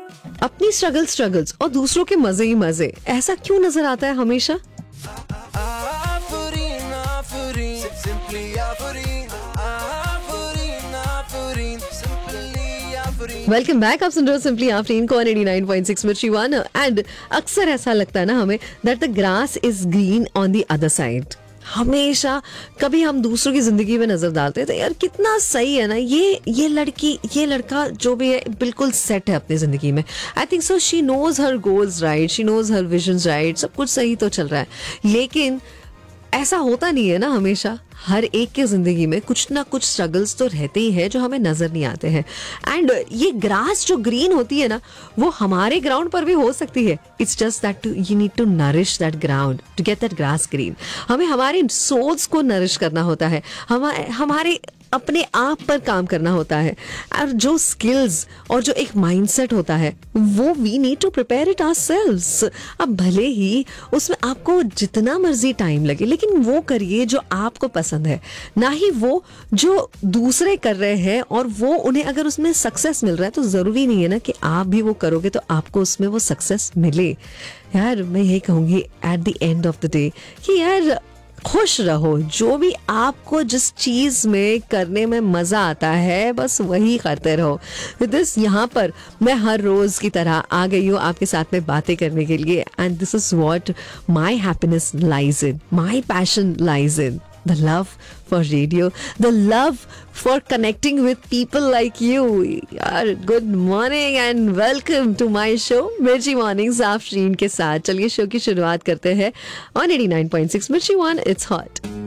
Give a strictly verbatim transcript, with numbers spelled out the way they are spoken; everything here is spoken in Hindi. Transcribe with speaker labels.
Speaker 1: अपनी स्ट्रगल स्ट्रगल्स और दूसरों के मजे ही मजे, ऐसा क्यों नजर आता है हमेशा? Welcome back. आप सुन रहे हो सिंपली आफरीन को एटी नाइन पॉइंट सिक्स मिर्ची वन। एंड अक्सर ऐसा लगता है ना हमें that the grass is green on the other side. हमेशा कभी हम दूसरों की जिंदगी में नजर डालते हैं तो यार कितना सही है ना, ये ये लड़की ये लड़का जो भी है बिल्कुल सेट है अपनी जिंदगी में। I think so she knows her goals right, she knows her visions right, सब कुछ सही तो चल रहा है। लेकिन ऐसा होता नहीं है ना हमेशा। हर एक की जिंदगी में कुछ ना कुछ स्ट्रगल्स तो रहते ही है जो हमें नजर नहीं आते हैं। एंड ये ग्रास जो ग्रीन होती है ना वो हमारे ग्राउंड पर भी हो सकती है। It's just that you need to nourish that ground to get that grass green. हमें हमारे सोल्स को नरिश करना होता है, हमारे हमारे अपने आप पर काम करना होता है। और जो स्किल्स और जो एक माइंडसेट होता है वो we need to prepare it ourselves. अब भले ही उसमें आपको जितना मर्जी टाइम लगे लेकिन वो करिए जो आपको पसंद है, ना ही वो जो दूसरे कर रहे हैं और वो उन्हें अगर उसमें सक्सेस मिल रहा है तो जरूरी नहीं है ना कि आप भी वो करोगे तो आपको उसमें वो सक्सेस मिले। यार मैं यही कहूंगी at the end of the day कि यार खुश रहो, जो भी आपको जिस चीज में करने में मजा आता है बस वही करते रहो। दिस यहाँ पर मैं हर रोज की तरह आ गई हूँ आपके साथ में बातें करने के लिए। And this is what my happiness lies in, my passion lies in the love for radio, the love for connecting with people like you. यार good morning and welcome to my show मिर्ची मॉर्निंग्स आफरीन के साथ। चलिए शो की शुरुआत करते हैं on eighty nine point six मिर्ची वन। It's hot.